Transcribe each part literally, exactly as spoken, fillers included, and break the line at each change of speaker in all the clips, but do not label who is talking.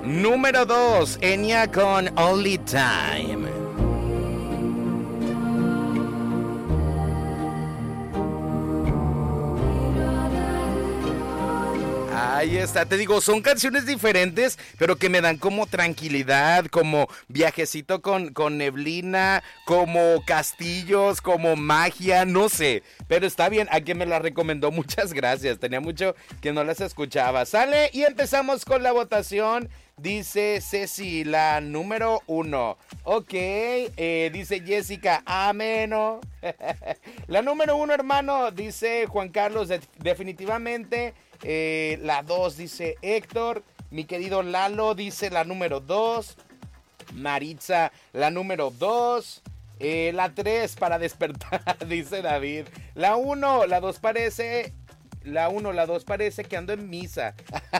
Número dos, Enya con Only Time. Ahí está, te digo, son canciones diferentes, pero que me dan como tranquilidad, como viajecito con, con neblina, como castillos, como magia, no sé. Pero está bien, a quien me la recomendó, muchas gracias, tenía mucho que no las escuchaba. Sale y empezamos con la votación. Dice Ceci, la número uno. Ok, eh, dice Jessica, ameno. La número uno, hermano, dice Juan Carlos, de- definitivamente. Eh, la dos, dice Héctor. Mi querido Lalo, dice la número dos. Maritza, la número dos. Eh, la tres, para despertar, dice David. La uno, la dos parece... La uno, la dos parece que ando en misa.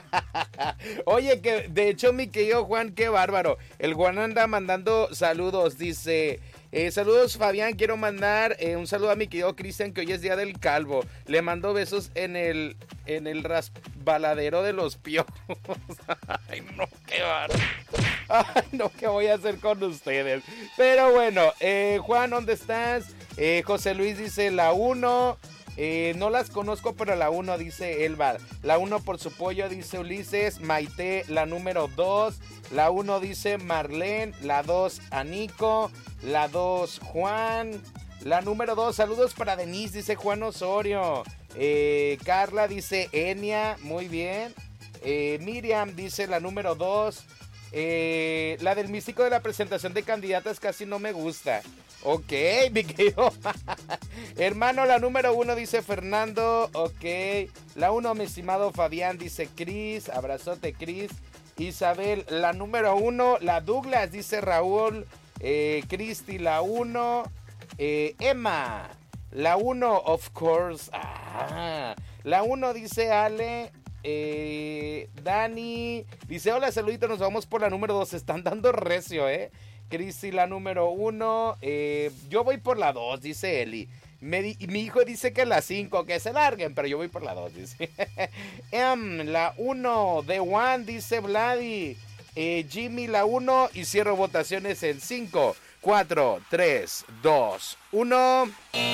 Oye, que de hecho mi querido Juan, qué bárbaro. El Juan anda mandando saludos, dice... Eh, saludos Fabián, quiero mandar eh, un saludo a mi querido Cristian, que hoy es día del calvo. Le mando besos en el en el rasbaladero de los piojos. Ay, no, qué bárbaro. Ay, no, ¿qué voy a hacer con ustedes? Pero bueno, eh, Juan, ¿dónde estás? Eh, José Luis dice la uno. Eh, no las conozco, pero la uno, dice Elba. La uno por su pollo, dice Ulises. Maite, la número dos. La uno dice Marlene. La dos, Anico. La dos, Juan. La número dos, saludos para Denise, dice Juan Osorio. Eh, Carla dice Enya, muy bien. Eh, Miriam dice la número dos. Eh, la del místico de la presentación de candidatas casi no me gusta. Ok, mi querido. Hermano, la número uno, dice Fernando. Ok. La uno, mi estimado Fabián, dice Cris. Abrazote, Cris. Isabel, la número uno. La Douglas, dice Raúl. Eh, Cristi, la uno. Eh, Emma, la uno, of course. Ah, la uno, dice Ale. Eh, Dani dice hola, saludito, nos vamos por la número dos. Están dando recio, eh. Cristi, la número uno. Eh, yo voy por la dos, dice Eli. Me di, mi hijo dice que la cinco, que se larguen, pero yo voy por la dos, dice. M, la uno. The One, dice Vladi. Eh, Jimmy, la uno. Y cierro votaciones en cinco, cuatro, tres, dos, uno.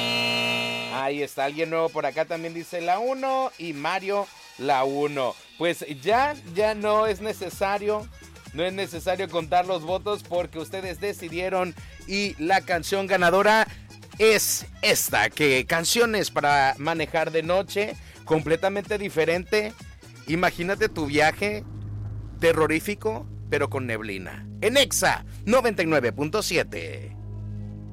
Ahí está, alguien nuevo por acá también dice la uno. Y Mario, la uno. Pues ya, ya no es necesario, no es necesario contar los votos porque ustedes decidieron y la canción ganadora es esta, que canciones para manejar de noche, completamente diferente. Imagínate tu viaje terrorífico, pero con neblina. En Exa noventa y nueve punto siete.